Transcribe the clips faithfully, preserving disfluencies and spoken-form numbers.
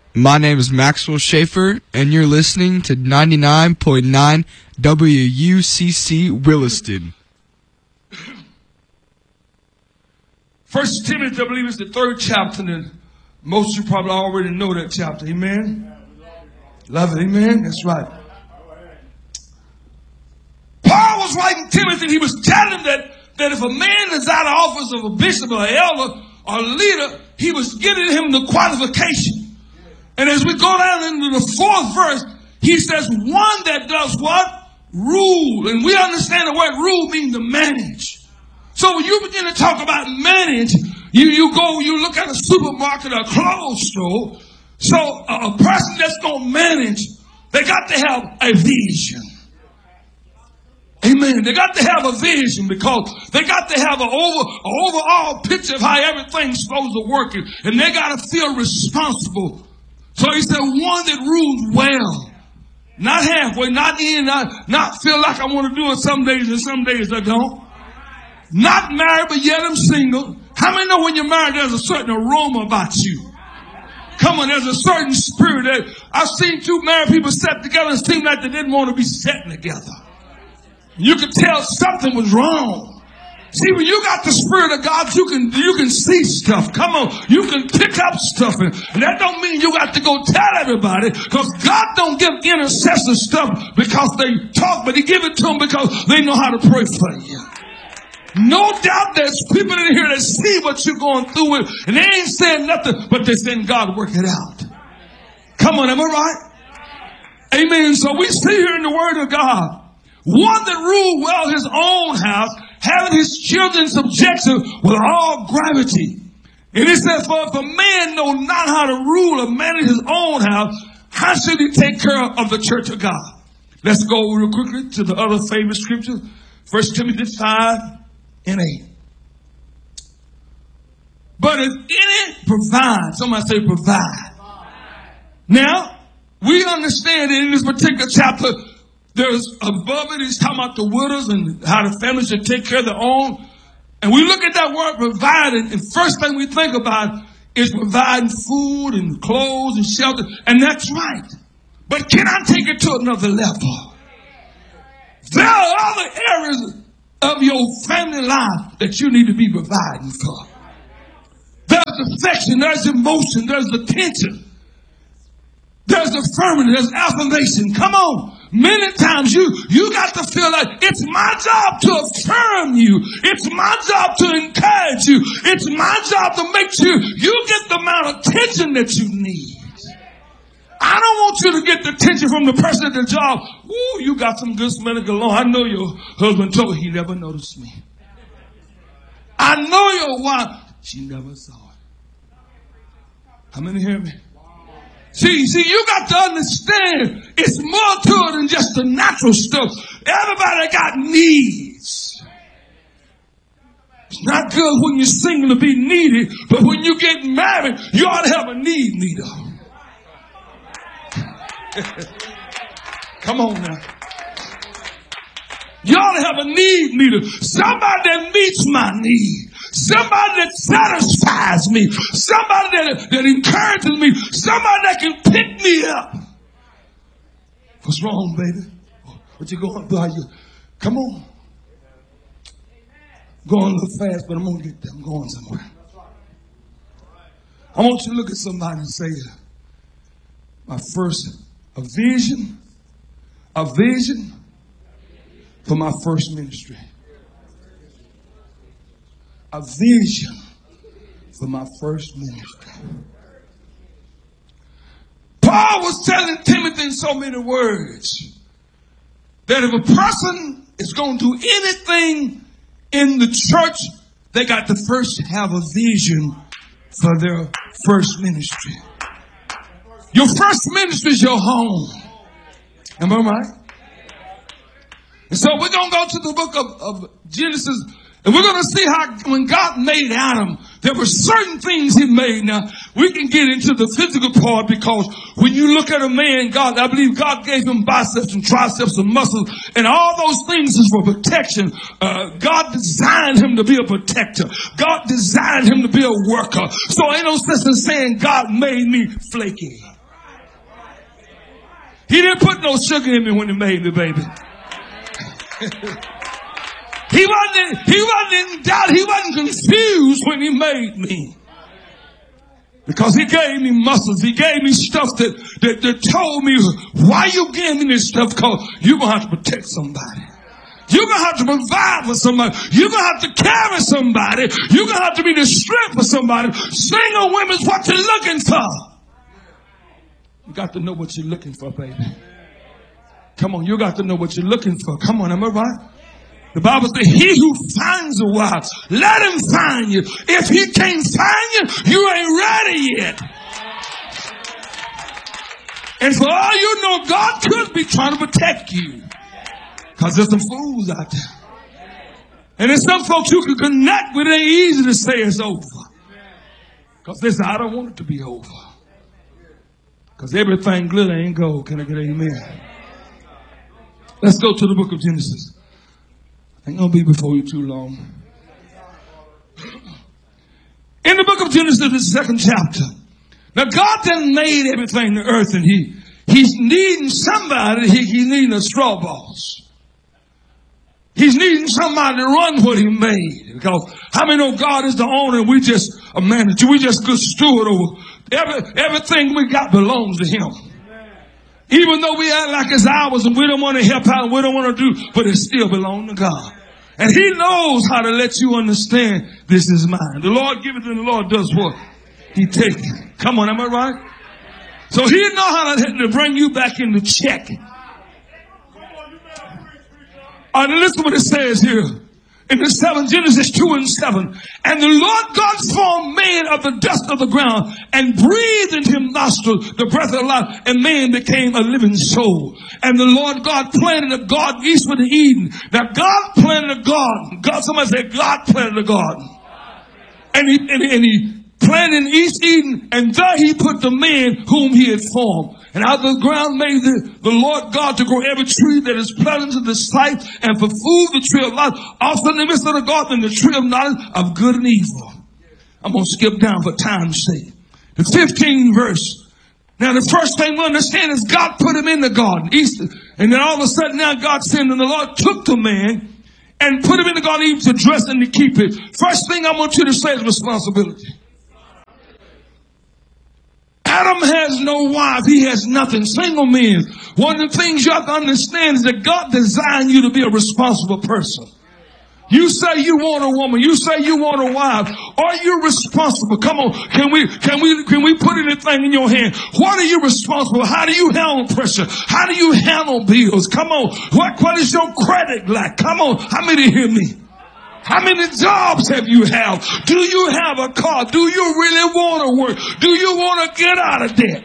My name is Maxwell Schaefer, and you're listening to ninety-nine point nine W U C C Williston. First Timothy, I believe, is the third chapter, and most of you probably already know that chapter. Amen? Love it. Amen? That's right. Paul was writing Timothy, and he was telling him that, that if a man is out of office of a bishop or an elder or a leader, he was giving him the qualification. And as we go down into the fourth verse, he says, one that does what? Rule. And we understand the word rule means to manage. So when you begin to talk about manage, you, you go, you look at a supermarket or a clothes store. So a, a person that's going to manage, they got to have a vision. Amen. They got to have a vision because they got to have an over, an overall picture of how everything's supposed to work. And they got to feel responsible. So he said, one that rules well. Not halfway, not in, not, not feel like I want to do it some days and some days I don't. Not married, but yet I'm single. How many know when you're married, there's a certain aroma about you? Come on, there's a certain spirit that I've seen two married people sat together and seemed like they didn't want to be sitting together. You could tell something was wrong. See, when you got the Spirit of God, you can you can see stuff. Come on, you can pick up stuff. And, and that don't mean you got to go tell everybody, because God don't give intercessors stuff because they talk, but he give it to them because they know how to pray for you. No doubt there's people in here that see what you're going through with, and they ain't saying nothing, but they're saying, God, work it out. Come on, am I right? Amen. So we see here in the Word of God, one that ruled well his own house, having his children subjection with all gravity. And it says, for if a man know not how to rule or manage his own house, how should he take care of the church of God? Let's go real quickly to the other famous scripture, First Timothy five and eight. But if any provide, somebody say provide. Now, we understand that in this particular chapter, there's above it, he's talking about the widows and how the families should take care of their own. And we look at that word providing, and first thing we think about is providing food and clothes and shelter. And that's right. But can I take it to another level? There are other areas of your family life that you need to be providing for. There's affection, there's emotion, there's attention. There's affirmation, there's affirmation. Come on. Many times you, you got to feel like it's my job to affirm you. It's my job to encourage you. It's my job to make sure you get the amount of attention that you need. I don't want you to get the attention from the person at the job. Ooh, you got some good smelling cologne. I know your husband told you he never noticed me. I know your wife. She never saw it. How many hear me? See, see, you got to understand it's more to it than just the natural stuff. Everybody got needs. It's not good when you're single to be needy, but when you get married, you ought to have a need meter. Come on now. You ought to have a need meter. Somebody that meets my need. Somebody that satisfies me. Somebody that, that encourages me. Somebody that can pick me up. What's wrong, baby? What you going through? You, come on. I'm going a little fast, but I'm going to get there. I'm going somewhere. I want you to look at somebody and say, my first, a vision, a vision for my first ministry. A vision for my first ministry. Paul was telling Timothy in so many words that if a person is going to do anything in the church, they got to first have a vision for their first ministry. Your first ministry is your home. Am I right? And so we're going to go to the book of, of Genesis. And we're going to see how when God made Adam, there were certain things he made. Now, we can get into the physical part because when you look at a man, God, I believe God gave him biceps and triceps and muscles, and all those things is for protection. Uh, God designed him to be a protector. God designed him to be a worker. So ain't no sense in saying God made me flaky. He didn't put no sugar in me when he made me, baby. He wasn't, he wasn't in doubt. He wasn't confused when he made me. Because he gave me muscles. He gave me stuff that, that, that told me why you gave me this stuff, because you're going to have to protect somebody. You're going to have to provide for somebody. You're going to have to carry somebody. You're going to have to be the strength for somebody. Single women's what you're looking for. You got to know what you're looking for, baby. Come on, you got to know what you're looking for. Come on, am I right? The Bible says, he who finds a wife, let him find you. If he can't find you, you ain't ready yet. And for all you know, God could be trying to protect you. Because there's some fools out there. And there's some folks you can connect with. It ain't easy to say it's over. Because they say, I don't want it to be over. Because everything glitter ain't gold. Can I get an amen? Let's go to the book of Genesis. I ain't going to be before you too long. In the book of Genesis, the second chapter. Now God done made everything, the earth, and he, he's needing somebody. He, he's needing a straw boss. He's needing somebody to run what he made. Because how many know God is the owner and we just a manager? We just good steward over every, everything we got belongs to him. Even though we act like it's ours and we don't want to help out and we don't want to do, but it still belongs to God. And he knows how to let you understand this is mine. The Lord giveth and the Lord does what? He takes it. Come on, am I right? So he know how to, to bring you back into check. All right, listen to what it says here. In the seven, Genesis two and seven. And the Lord God formed man of the dust of the ground and breathed into him nostrils the breath of life, and man became a living soul. And the Lord God planted a garden eastward of Eden. Now God planted a garden. God, somebody said God planted a garden. And he, and, and he planted in East Eden, and there he put the man whom he had formed. And out of the ground made the, the Lord God to grow every tree that is pleasant to the sight, and for food the tree of life. Also in the midst of the garden, the tree of knowledge of good and evil. I'm going to skip down for time's sake. The fifteenth verse. Now the first thing we understand is God put him in the garden. East, and then all of a sudden now God sinned, and the Lord took the man and put him in the garden even to dress and to keep it. First thing I want you to say is responsibility. Adam has no wife. He has nothing. Single men. One of the things you have to understand is that God designed you to be a responsible person. You say you want a woman. You say you want a wife. Are you responsible? Come on. Can we, can we, can we put anything in your hand? What are you responsible? How do you handle pressure? How do you handle bills? Come on. What, what is your credit like? Come on. How many hear me? How many jobs have you have? Do you have a car? Do you really want to work? Do you want to get out of debt?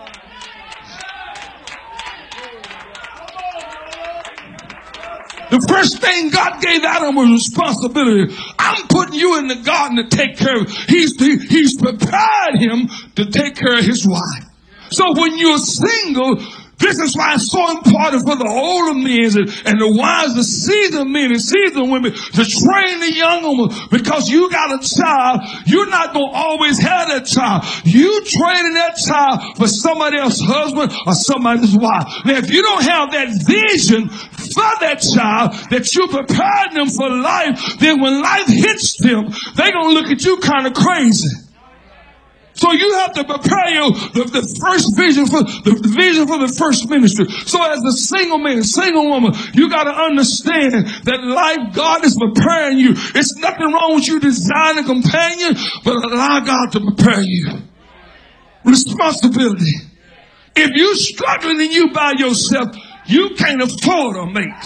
The first thing God gave Adam was responsibility. I'm putting you in the garden to take care of. He's, he, he's prepared him to take care of his wife. So when you're single, this is why it's so important for the older men and, and the wives, the seasoned men and seasoned women to train the young women. Because you got a child, you're not going to always have that child. You training that child for somebody else's husband or somebody's wife. Now, if you don't have that vision for that child, that you're preparing them for life, then when life hits them, they're going to look at you kind of crazy. So you have to prepare your, the, the first vision for the, the vision for the first ministry. So as a single man, single woman, you got to understand that life, God is preparing you. It's nothing wrong with you designing a companion, but allow God to prepare you. Responsibility. If you're struggling and you by yourself, you can't afford a mate.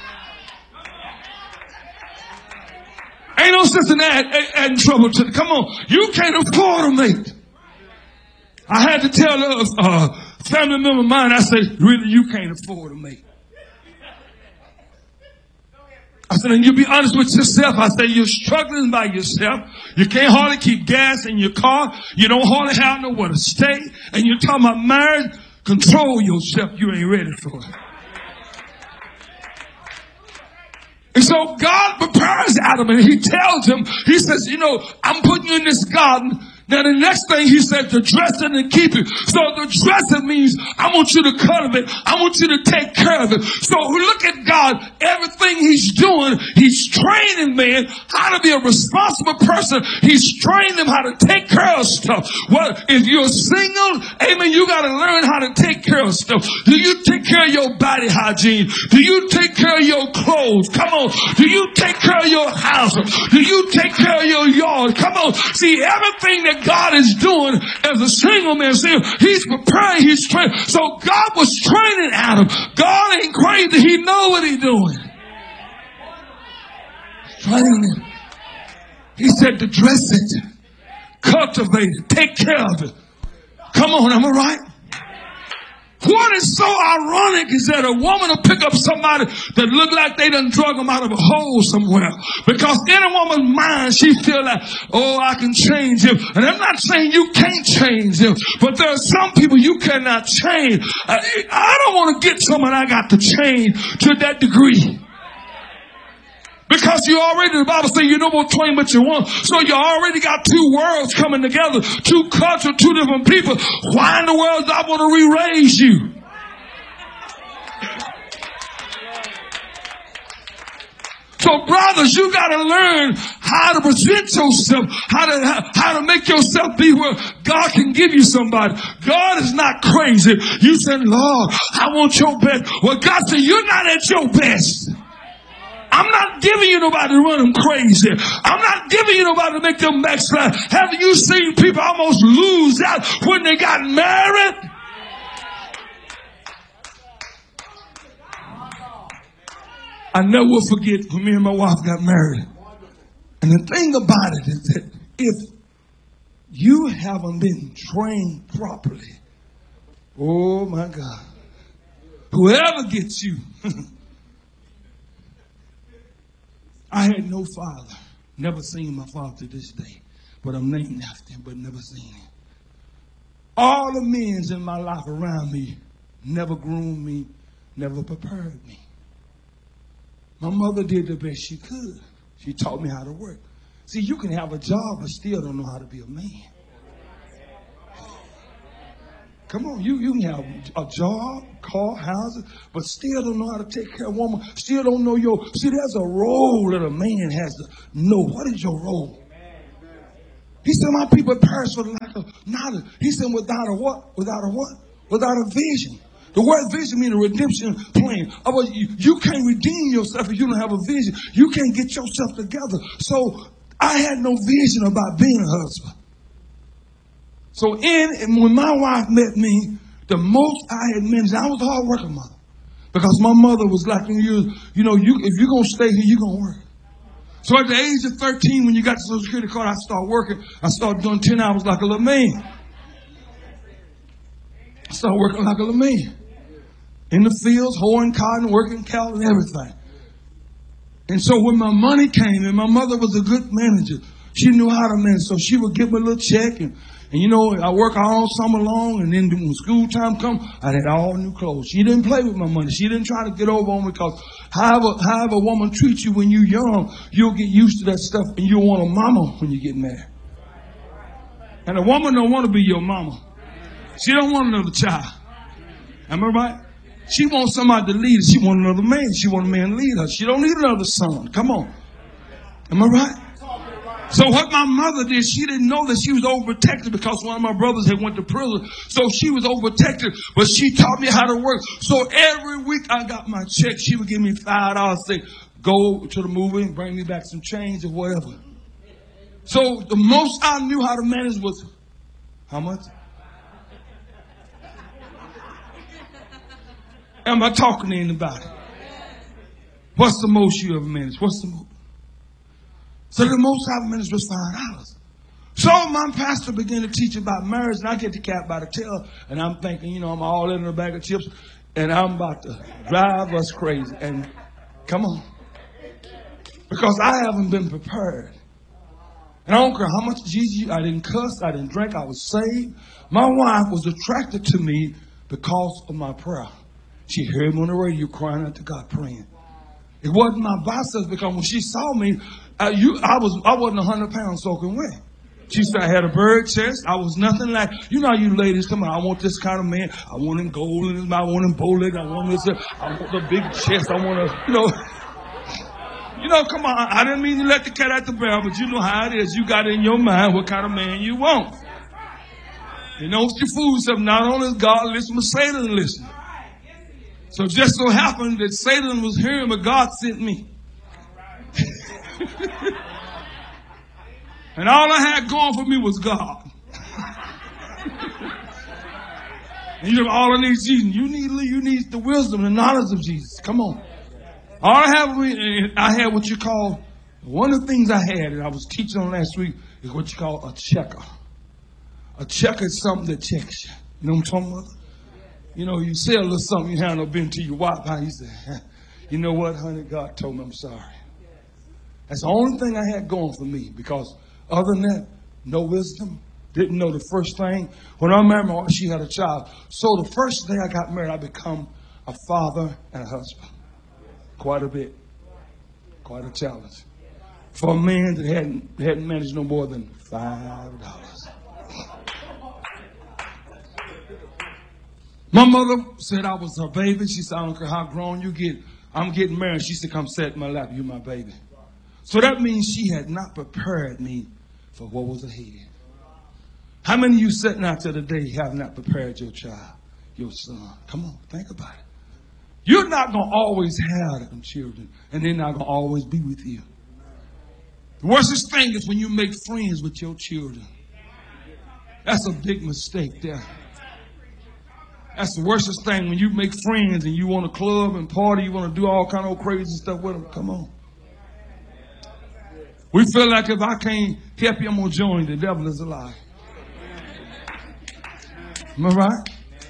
Ain't no sense in adding add trouble to it. Come on. You can't afford a mate. I had to tell a uh, family member of mine, I said, really, you can't afford a mate. I said, and you be honest with yourself. I said, you're struggling by yourself. You can't hardly keep gas in your car. You don't hardly have nowhere to stay. And you're talking about marriage. Control yourself. You ain't ready for it. And so God prepares Adam and he tells him, he says, you know, I'm putting you in this garden. Now the next thing he said, to dress it and keep it. So the dressing means I want you to cultivate. I want you to take care of it. So look at God. Everything he's doing, he's training man how to be a responsible person. He's training them how to take care of stuff. Well, if you're single, amen, you got to learn how to take care of stuff. Do you take care of your body hygiene? Do you take care of your clothes? Come on. Do you take care of your house? Do you take care of your yard? Come on. See, everything that God is doing as a single man, see, he's preparing, he's training. So God was training Adam. God ain't crazy. He know what he's doing. He's training him. He said to dress it, cultivate it, take care of it. Come on, am I right? What is so ironic is that a woman will pick up somebody that look like they done drug them out of a hole somewhere. Because in a woman's mind, she feel like, oh, I can change him. And I'm not saying you can't change him, but there are some people you cannot change. I, I don't want to get someone I got to change to that degree. Because you already, the Bible says you know what twain but you want. So you already got two worlds coming together. Two cultures, two different people. Why in the world do I want to re-raise you? So brothers, you got to learn how to present yourself, how to, how to make yourself be where God can give you somebody. God is not crazy. You said, Lord, I want your best. Well, God said, you're not at your best. I'm not giving you nobody to run them crazy. I'm not giving you nobody to make them backslide. Have you seen people almost lose out when they got married? I never will forget when me and my wife got married. And the thing about it is that if you haven't been trained properly, oh my God, whoever gets you, I had no father. Never seen my father to this day. But I'm named after him, but never seen him. All the men in my life around me never groomed me, never prepared me. My mother did the best she could. She taught me how to work. See, you can have a job but still don't know how to be a man. Come on, you, you can have a job, car, houses, but still don't know how to take care of a woman. Still don't know your... See, there's a role that a man has to know. What is your role? He said, my people perish for the lack of knowledge. He said, without a what? Without a what? Without a vision. The word vision means a redemption plan. You, you can't redeem yourself if you don't have a vision. You can't get yourself together. So I had no vision about being a husband. So in, and when my wife met me, the most I had managed, I was a hard working mother. Because my mother was like, you, you know, you, if you're going to stay here, you're going to work. So at the age of thirteen, when you got the Social Security card, I started working. I started doing ten hours like a little man. I started working like a little man. In the fields, hoeing cotton, working cattle and everything. And so when my money came in, my mother was a good manager. She knew how to manage. So she would give me a little check and And you know, I work all summer long, and then when school time come, I had all new clothes. She didn't play with my money. She didn't try to get over on me because however, however a woman treats you when you're young, you'll get used to that stuff, and you'll want a mama when you get married. And a woman don't want to be your mama. She don't want another child. Am I right? She wants somebody to lead her. She wants another man. She wants a man to lead her. She don't need another son. Come on. Am I right? So what my mother did, she didn't know that she was overprotected because one of my brothers had went to prison. So she was overprotected, but she taught me how to work. So every week I got my check. She would give me five dollars, say, go to the movie and bring me back some change or whatever. So the most I knew how to manage was, how much? Am I talking to anybody? What's the most you ever managed? What's the most? So the most I've managed was five dollars. So my pastor began to teach about marriage, and I get the cat by the tail, and I'm thinking, you know, I'm all in a bag of chips, and I'm about to drive us crazy. And come on. Because I haven't been prepared. And I don't care how much Jesus, I didn't cuss, I didn't drink, I was saved. My wife was attracted to me because of my prayer. She heard me on the radio crying out to God, praying. It wasn't my biceps, because when she saw me, I, you, I was I wasn't a hundred pounds soaking wet. She said, I had a bird chest. I was nothing like, you know how you ladies come on, I want this kind of man. I want him gold in his mouth. I want him bow-legged. I want this. I want the big chest. I want to, you know. You know, come on. I didn't mean to let the cat out the barrel, but you know how it is. You got in your mind what kind of man you want. You know, you fool yourself. Not only is God listening, but Satan listening. So it just so happened that Satan was hearing, but God sent me. And all I had going for me was God. And you know, all I need is Jesus. You need, you need the wisdom and the knowledge of Jesus. Come on. All I have, I had what you call, one of the things I had, and I was teaching on last week, is what you call a checker. A checker is something that checks you. You know what I'm talking about? You know, you say a little something, you have no been to your wife. How you say, you know what, honey, God told me I'm sorry. That's the only thing I had going for me, because other than that, no wisdom. Didn't know the first thing. When I married my wife, she had a child. So the first day I got married, I become a father and a husband. Quite a bit. Quite a challenge. For a man that hadn't, hadn't managed no more than five dollars. My mother said I was her baby. She said, I don't care how grown you get. I'm getting married. She said, come sit in my lap. You my baby. So that means she had not prepared me for what was ahead. How many of you sitting out there today have not prepared your child, your son? Come on, think about it. You're not going to always have them children, and they're not going to always be with you. The worst thing is when you make friends with your children. That's a big mistake there. That's the worst thing, when you make friends and you want to club and party, you want to do all kind of crazy stuff with them. Come on. We feel like if I can't help you, I'm going to join. The devil is a lie. Am I right?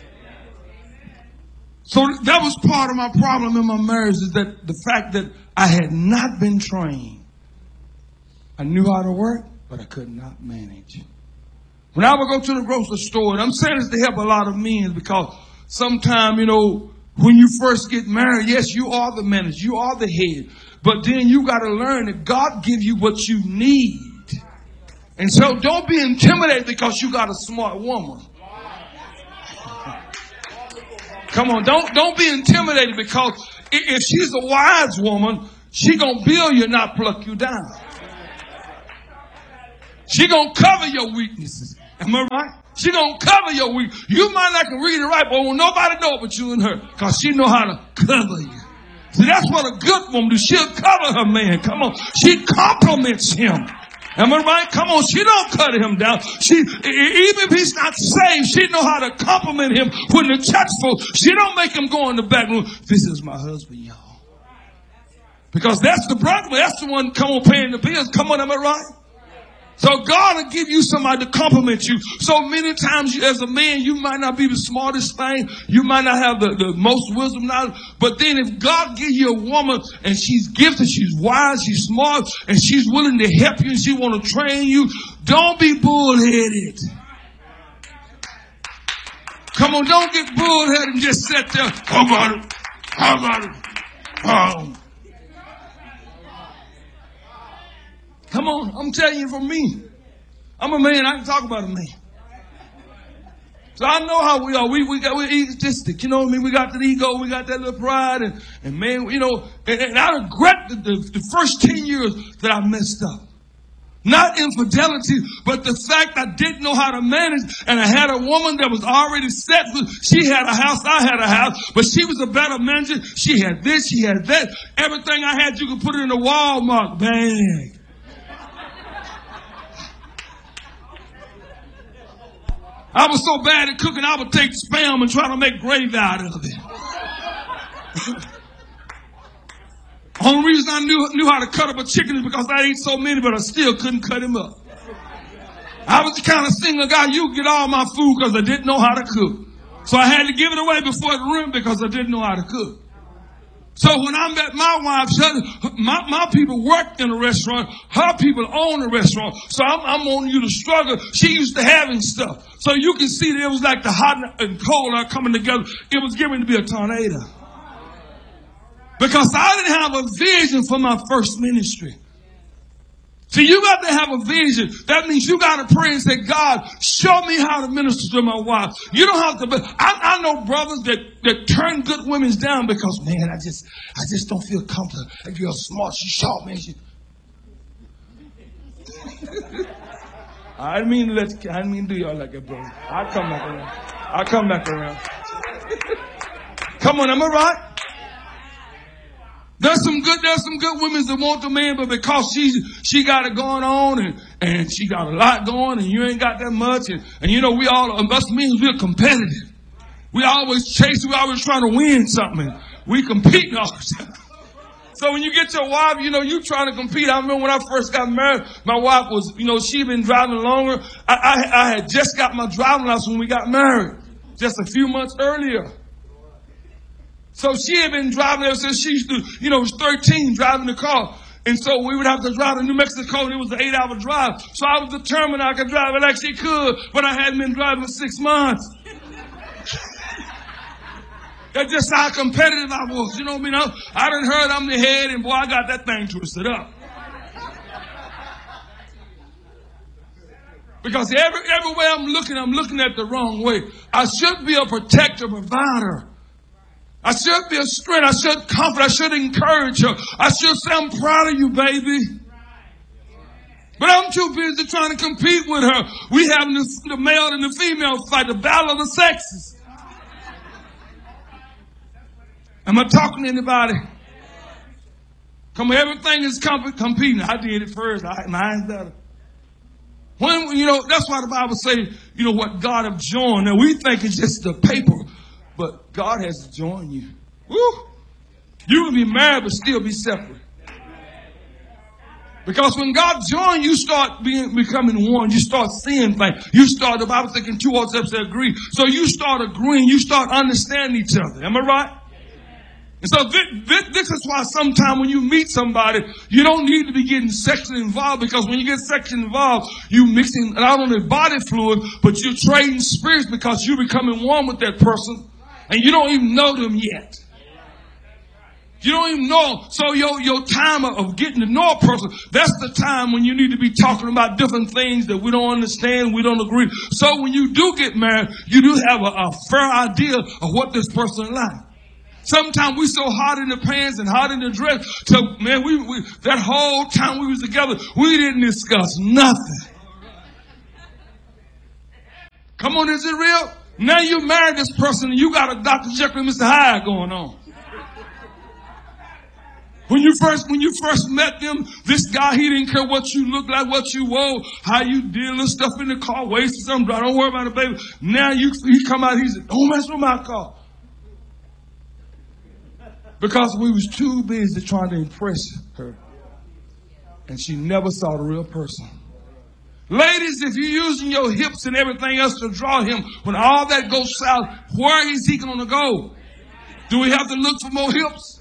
So that was part of my problem in my marriage, is that the fact that I had not been trained. I knew how to work, but I could not manage. When I would go to the grocery store, and I'm saying this to help a lot of men, because sometimes, you know, when you first get married, yes, you are the manager, you are the head, but then you got to learn that God gives you what you need. And so don't be intimidated because you got a smart woman. Come on, don't don't be intimidated, because if she's a wise woman, she gonna build you, not pluck you down. She gonna cover your weaknesses. Am I right? She gonna cover your weak. You might not can read it right, but won't nobody know but you and her, because she know how to cover you. See, that's what a good woman do. She'll cover her man. Come on, she compliments him. Am I right? Come on, she don't cut him down. She, even if he's not saved, she know how to compliment him when the church's full. She don't make him go in the back room. This is my husband, y'all. Because that's the brother. That's the one, come on, paying the bills. Come on, am I right? So God will give you somebody to compliment you. So many times you, as a man, you might not be the smartest thing. You might not have the, the most wisdom knowledge. But then if God gives you a woman and she's gifted, she's wise, she's smart, and she's willing to help you and she want to train you, don't be bullheaded. Come on, don't get bullheaded and just sit there. How about it? How about it? Oh. Come on, I'm telling you, for me, I'm a man. I can talk about a man. So I know how we are. We we got we're egotistic. You know what I mean? We got the ego. We got that little pride, and and man, you know. And, and I regret the, the the first ten years that I messed up. Not infidelity, but the fact I didn't know how to manage, and I had a woman that was already set. She had a house, I had a house, but she was a better manager. She had this, she had that. Everything I had, you could put it in a Walmart bag. I was so bad at cooking, I would take spam and try to make gravy out of it. Only reason I knew, knew how to cut up a chicken is because I ate so many, but I still couldn't cut him up. I was the kind of single guy, you get all my food because I didn't know how to cook. So I had to give it away before the room because I didn't know how to cook. So when I met my wife, my, my people worked in a restaurant. Her people own a restaurant. So I'm, I'm on you to struggle. She used to having stuff. So you can see that it was like the hot and cold are coming together. It was getting to be a tornado. Because I didn't have a vision for my first ministry. See, you got to have a vision. That means you got to pray and say, God, show me how to minister to my wife. You don't have to, but I, I know brothers that, that turn good women down because, man, I just, I just don't feel comfortable. If you're smart, she's short, man. She... I didn't mean to let, I didn't mean to do y'all like that, brother. I'll come back around. I'll come back around. Come on, am I right? There's some good, there's some good women that want the man, but because she, she got it going on and, and she got a lot going and you ain't got that much. And, and you know, we all, us men, we're competitive. We always chase, we always trying to win something. We compete all the time. So when you get your wife, you know, you trying to compete. I remember when I first got married, my wife was, you know, she been driving longer. I, I, I had just got my driving license when we got married, just a few months earlier. So she had been driving ever since she used to, you know, was thirteen driving the car. And so we would have to drive to New Mexico, and it was an eight hour drive. So I was determined I could drive it like she could, but I hadn't been driving for six months. That's just how competitive I was. You know what I mean? I, I done heard I'm the head, and boy, I got that thing twisted up. Because every, everywhere I'm looking, I'm looking at the wrong way. I should be a protector, provider. I should be a strength. I should comfort. I should encourage her. I should say, I'm proud of you, baby. But I'm too busy trying to compete with her. We having the, the male and the female fight, the battle of the sexes. Am I talking to anybody? Come on, everything is comp- competing. I did it first. I, mine's better. When, you know, that's why the Bible says, you know, what God have joined. Now we think it's just the paper. But God has joined you. Woo! You can be married but still be separate. Because when God joins you, you start being becoming one. You start seeing things. You start, the Bible thinking two or steps to agree. So you start agreeing. You start understanding each other. Am I right? And so this, this, this is why sometimes when you meet somebody, you don't need to be getting sexually involved, because when you get sexually involved, you mixing not only body fluid, but you're trading spirits because you're becoming one with that person. And you don't even know them yet. You don't even know. So your, your time of getting to know a person, that's the time when you need to be talking about different things that we don't understand, we don't agree. So when you do get married, you do have a, a fair idea of what this person is like. Sometimes we so hot in the pants and hot in the dress. So man, we, we that whole time we was together, we didn't discuss nothing. Come on, is it real? Now you married this person and you got a Doctor Jekyll and Mister Hyde going on. When you first, when you first met them, this guy, he didn't care what you look like, what you wore, how you did, little stuff in the car, wasted something. Don't worry about it, baby. Now you, he come out, he said, don't mess with my car. Because we was too busy trying to impress her. And she never saw the real person. Ladies, if you're using your hips and everything else to draw him, when all that goes south, where is he going to go? Do we have to look for more hips?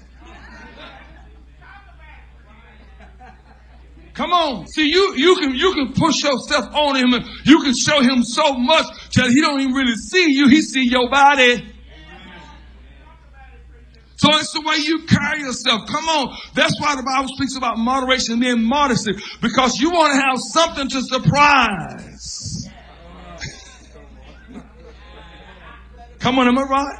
Come on. See, you, you can, you can push yourself on him and you can show him so much that he don't even really see you. He see your body. So it's the way you carry yourself. Come on. That's why the Bible speaks about moderation and then modesty. Because you want to have something to surprise. Come on, am I right?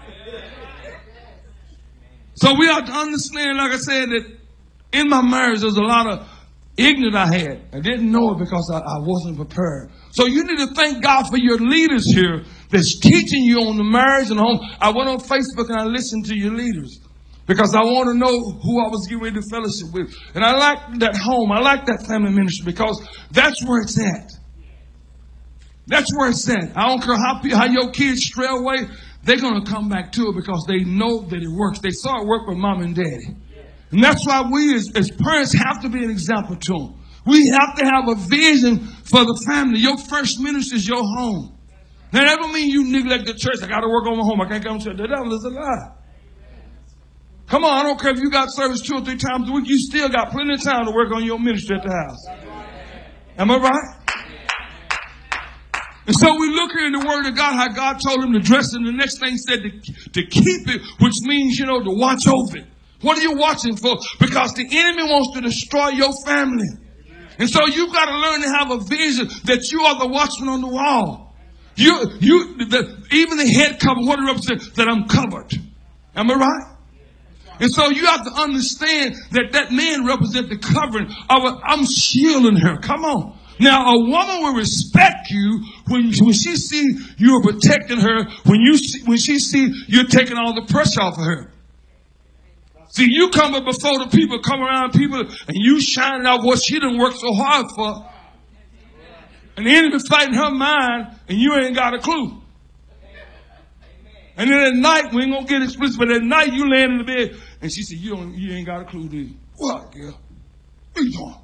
So we have to understand, like I said, that in my marriage there's a lot of ignorance I had. I didn't know it because I, I wasn't prepared. So you need to thank God for your leaders here that's teaching you on the marriage and home. I went on Facebook and I listened to your leaders. Because I want to know who I was getting ready to fellowship with. And I like that home. I like that family ministry because that's where it's at. That's where it's at. I don't care how, how your kids stray away. They're going to come back to it because they know that it works. They saw it work with mom and daddy. And that's why we as, as parents have to be an example to them. We have to have a vision for the family. Your first ministry is your home. Now, that don't mean you neglect the church. I got to work on my home. I can't come to church. The devil is a lie. Come on, I don't care if you got service two or three times a week. You still got plenty of time to work on your ministry at the house. Am I right? And so we look here in the Word of God, how God told him to dress, and the next thing said to, to keep it, which means, you know, to watch over it. What are you watching for? Because the enemy wants to destroy your family. And so you've got to learn to have a vision that you are the watchman on the wall. You, you, the, even the head cover, what it represents, that I'm covered. Am I right? And so you have to understand that that man represents the covering of a, I'm shielding her. Come on. Now, a woman will respect you when, when she sees you're protecting her, when you see, when she sees you're taking all the pressure off of her. See, you come up before the people, come around people, and you shining out what she done worked so hard for. And the enemy fighting her mind, and you ain't got a clue. And then at night, we ain't gonna get explicit, but at night you laying in the bed, and she said, you don't, you ain't got a clue, do you? What, girl? What are you doing?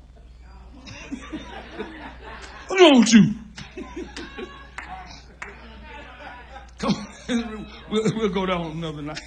What's wrong with you? Come on, we'll, we'll go down another night.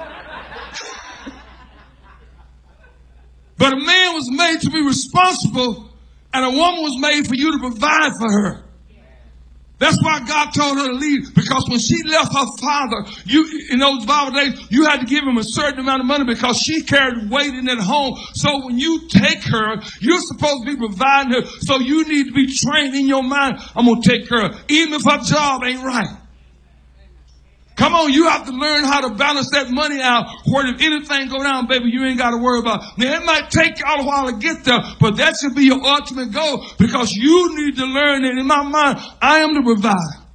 But a man was made to be responsible, and a woman was made for you to provide for her. That's why God told her to leave, because when she left her father, you, in those Bible days, you had to give him a certain amount of money because she carried weight in at home. So when you take her, you're supposed to be providing her. So you need to be trained in your mind. I'm going to take her, even if her job ain't right. Come on, you have to learn how to balance that money out, where if anything go down, baby, you ain't got to worry about it. Now, it might take y'all a while to get there, but that should be your ultimate goal, because you need to learn that in my mind, I am the provider.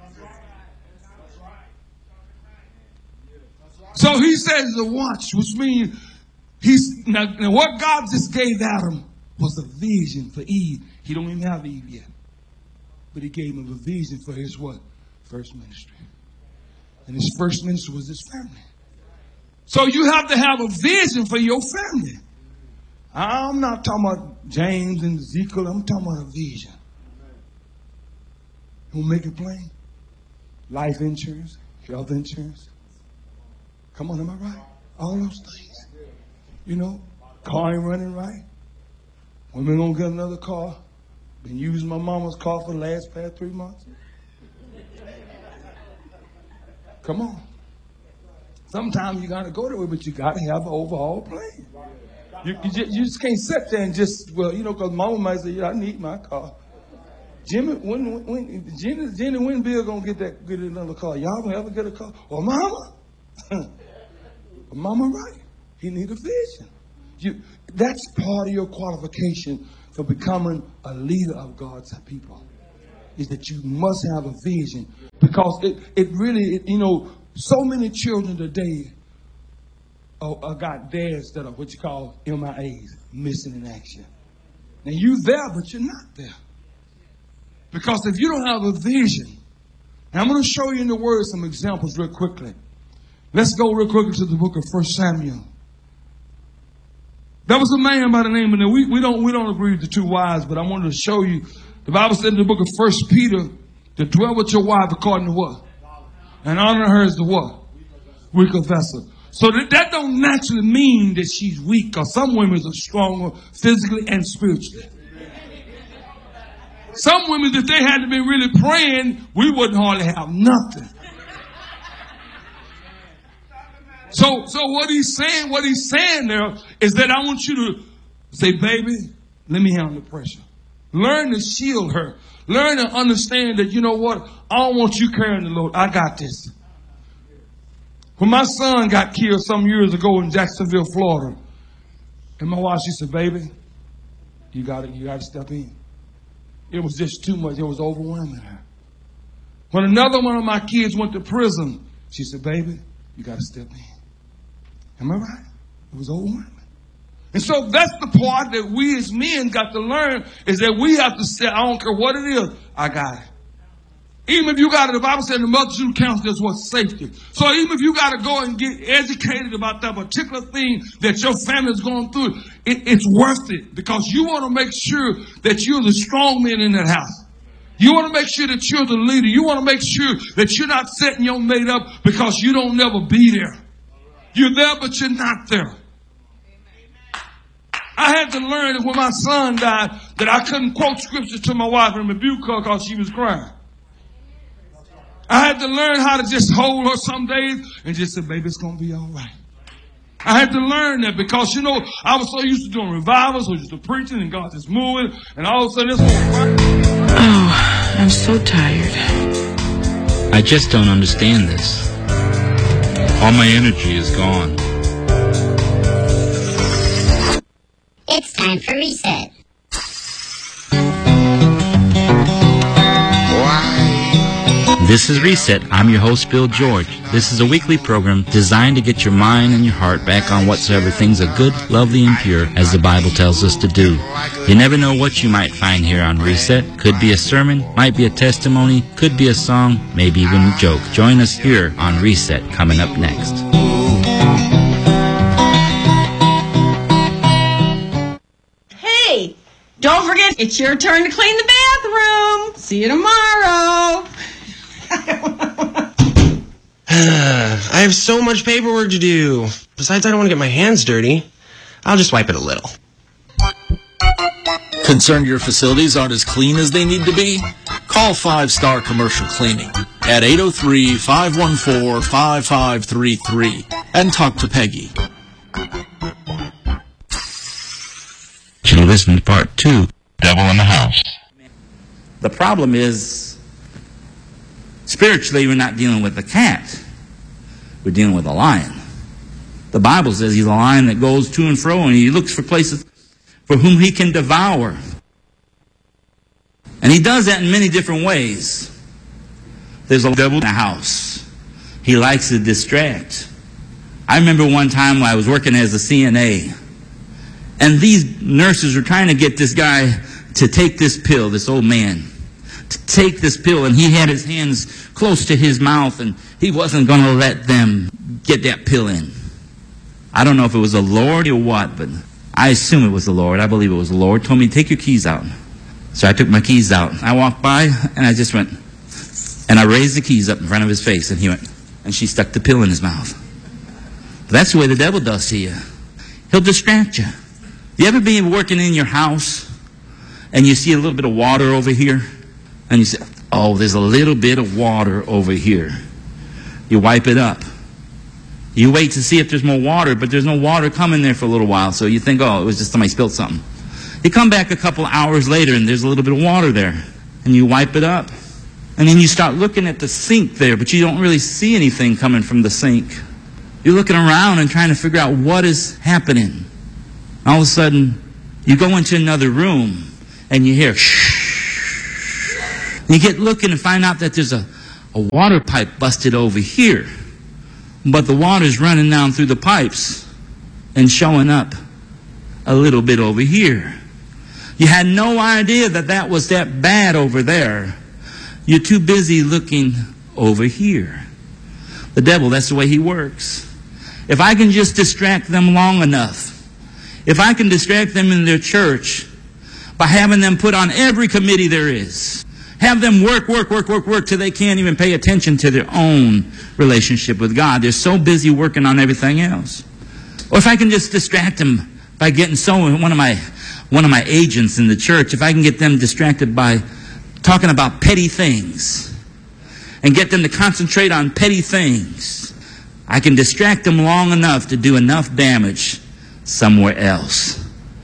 So he says the watch, which means he's, now, now what God just gave Adam was a vision for Eve. He don't even have Eve yet. But he gave him a vision for his what? First ministry. And his first ministry was his family. So you have to have a vision for your family. I'm not talking about James and Ezekiel. I'm talking about a vision. You want to make it plain? Life insurance, health insurance. Come on, am I right? All those things. You know, car ain't running right. When we going to get another car? Been using my mama's car for the last past three months. Come on. Sometimes you got to go there, but you got to have an overhaul plan. You, you, just, you just can't sit there and just, well, you know, because mama might say, yeah, I need my car. Jimmy, when, when, Jenny, Jenny, when Bill going to get that, get another car? Y'all going to ever get a car? Or mama? Mama, right. He need a vision. You, that's part of your qualification for becoming a leader of God's people. Is that you must have a vision, because it, it really, it, you know, so many children today are, are got dads that are what you call M I As, missing in action. Now you there, but you're not there. Because if you don't have a vision, and I'm going to show you in the Word some examples real quickly. Let's go real quickly to the book of First Samuel. There was a man by the name of, we, we don't we don't agree with the two wives, but I wanted to show you. The Bible said in the book of First Peter, to dwell with your wife according to what? And honor her as the what? Weaker vessel. So that, that don't naturally mean that she's weak, or some women are stronger physically and spiritually. Some women, if they had to be really praying, we wouldn't hardly have nothing. So, so what he's saying, what he's saying there is that I want you to say, baby, let me handle the pressure. Learn to shield her. Learn to understand that, you know what? I don't want you carrying the load. I got this. When my son got killed some years ago in Jacksonville, Florida, and my wife, she said, baby, you got you got to step in. It was just too much. It was overwhelming her. When another one of my kids went to prison, she said, baby, you got to step in. Am I right? It was overwhelming. And so that's the part that we as men got to learn, is that we have to say, I don't care what it is, I got it. Even if you got it, the Bible said the multitude of counsel is what's safety. So even if you got to go and get educated about that particular thing that your family is going through, it, it's worth it, because you want to make sure that you're the strong man in that house. You want to make sure that you're the leader. You want to make sure that you're not setting your mate up because you don't never be there. You're there, but you're not there. I had to learn that when my son died, that I couldn't quote scripture to my wife and rebuke her because she was crying. I had to learn how to just hold her some days and just say, baby, it's going to be all right. I had to learn that because, you know, I was so used to doing revivals, so used to preaching, and God just moving, and all of a sudden it's going. Oh, I'm so tired. I just don't understand this. All my energy is gone. It's time for Reset. This is Reset. I'm your host, Bill George. This is a weekly program designed to get your mind and your heart back on whatsoever things are good, lovely, and pure, as the Bible tells us to do. You never know what you might find here on Reset. Could be a sermon, might be a testimony, could be a song, maybe even a joke. Join us here on Reset, coming up next. Hey, don't forget, it's your turn to clean the bathroom. See you tomorrow. I have so much paperwork to do. Besides, I don't want to get my hands dirty. I'll just wipe it a little. Concerned your facilities aren't as clean as they need to be? Call Five Star Commercial Cleaning at eight oh three, five one four, five five three three and talk to Peggy. You're listening to part two, Devil in the House. The problem is, spiritually, we're not dealing with a cat. We're dealing with a lion. The Bible says he's a lion that goes to and fro, and he looks for places for whom he can devour. And he does that in many different ways. There's a devil in the house. He likes to distract. I remember one time when I was working as a C N A, and these nurses were trying to get this guy to take this pill, this old man, to take this pill, and he had his hands close to his mouth, and he wasn't going to let them get that pill in. I don't know if it was the Lord or what, but I assume it was the Lord. I believe it was the Lord. Told me, take your keys out. So I took my keys out. I walked by, and I just went, and I raised the keys up in front of his face, and he went, and she stuck the pill in his mouth. That's the way the devil does to you. He'll distract you. You ever been working in your house, and you see a little bit of water over here, and you say, oh, there's a little bit of water over here. You wipe it up. You wait to see if there's more water, but there's no water coming there for a little while, so you think, oh, it was just somebody spilled something. You come back a couple hours later, and there's a little bit of water there, and you wipe it up. And then you start looking at the sink there, but you don't really see anything coming from the sink. You're looking around and trying to figure out what is happening. All of a sudden, you go into another room, and you hear shh. You get looking and find out that there's a, a water pipe busted over here. But the water's running down through the pipes and showing up a little bit over here. You had no idea that that was that bad over there. You're too busy looking over here. The devil, that's the way he works. If I can just distract them long enough, if I can distract them in their church by having them put on every committee there is, have them work, work, work, work, work till they can't even pay attention to their own relationship with God. They're so busy working on everything else. Or if I can just distract them by getting so one of my one of my agents in the church, if I can get them distracted by talking about petty things and get them to concentrate on petty things, I can distract them long enough to do enough damage somewhere else.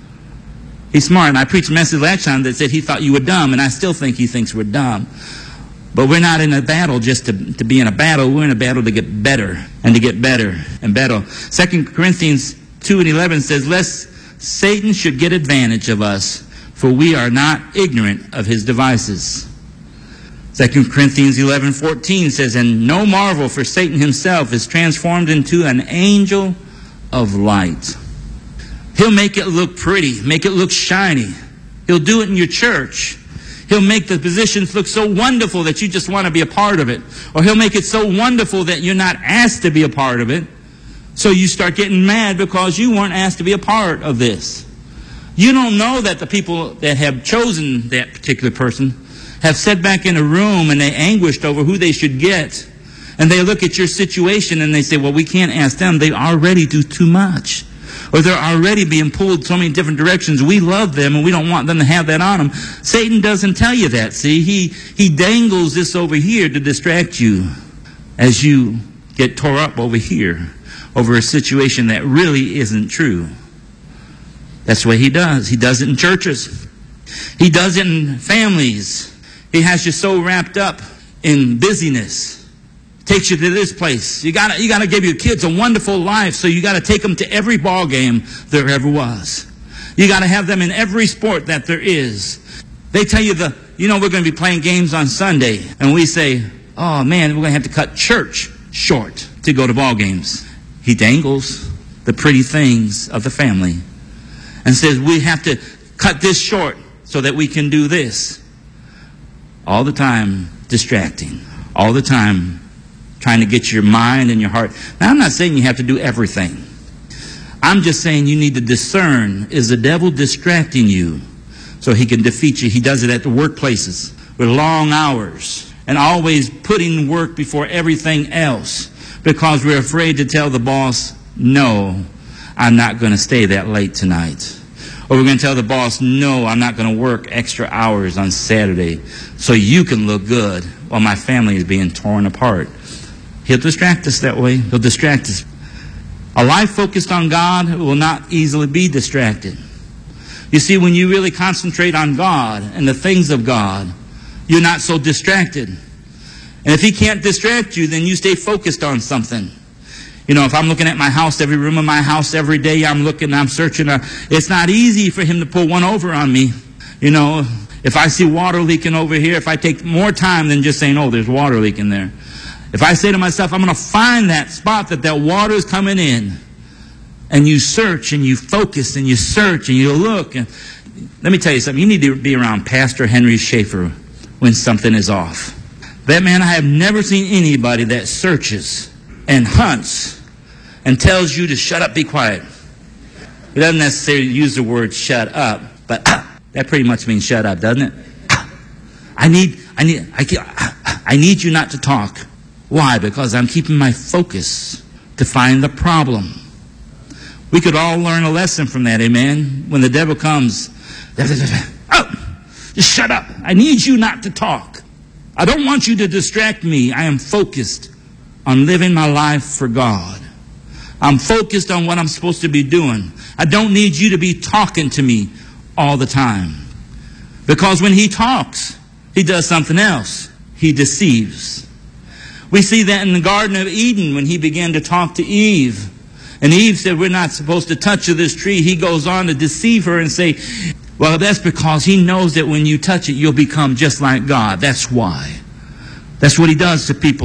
He's smart, and I preached a message last time that said he thought you were dumb, and I still think he thinks we're dumb. But we're not in a battle just to, to be in a battle. We're in a battle to get better and to get better and better. Second Corinthians two and eleven says, lest Satan should get advantage of us, for we are not ignorant of his devices. Second Corinthians eleven fourteen says, and no marvel, for Satan himself is transformed into an angel of light. He'll make it look pretty, make it look shiny. He'll do it in your church. He'll make the positions look so wonderful that you just want to be a part of it. Or he'll make it so wonderful that you're not asked to be a part of it. So you start getting mad because you weren't asked to be a part of this. You don't know that the people that have chosen that particular person have sat back in a room and they anguished over who they should get. And they look at your situation and they say, well, we can't ask them. They already do too much. Or they're already being pulled so many different directions. We love them and we don't want them to have that on them. Satan doesn't tell you that, see? He, he dangles this over here to distract you as you get tore up over here over a situation that really isn't true. That's what he does. He does it in churches. He does it in families. He has you so wrapped up in busyness. Takes you to this place. You gotta, you gotta give your kids a wonderful life, so you gotta take them to every ball game there ever was. You gotta have them in every sport that there is. They tell you the, you know, we're gonna be playing games on Sunday, and we say, oh man, we're gonna have to cut church short to go to ball games. He dangles the pretty things of the family and says, we have to cut this short so that we can do this. All the time distracting. All the time trying to get your mind and your heart. Now, I'm not saying you have to do everything. I'm just saying you need to discern, is the devil distracting you so he can defeat you? He does it at the workplaces with long hours and always putting work before everything else because we're afraid to tell the boss, no, I'm not going to stay that late tonight. Or we're going to tell the boss, no, I'm not going to work extra hours on Saturday so you can look good while my family is being torn apart. He'll distract us that way. He'll distract us. A life focused on God will not easily be distracted. You see, when you really concentrate on God and the things of God, you're not so distracted. And if He can't distract you, then you stay focused on something. You know, if I'm looking at my house, every room of my house, every day I'm looking, I'm searching, uh, it's not easy for Him to pull one over on me. You know, if I see water leaking over here, if I take more time than just saying, oh, there's water leaking there. If I say to myself, I'm going to find that spot that that water is coming in, and you search and you focus and you search and you look. And let me tell you something. You need to be around Pastor Henry Schaefer when something is off. That man, I have never seen anybody that searches and hunts and tells you to shut up, be quiet. He doesn't necessarily use the word shut up, but ah, that pretty much means shut up, doesn't it? Ah, I need, I need, I, I need you not to talk. Why? Because I'm keeping my focus to find the problem. We could all learn a lesson from that, amen? When the devil comes, oh, just shut up. I need you not to talk. I don't want you to distract me. I am focused on living my life for God. I'm focused on what I'm supposed to be doing. I don't need you to be talking to me all the time. Because when he talks, he does something else. He deceives. We see that in the Garden of Eden when he began to talk to Eve. And Eve said, we're not supposed to touch of this tree. He goes on to deceive her and say, well, that's because he knows that when you touch it, you'll become just like God. That's why. That's what he does to people.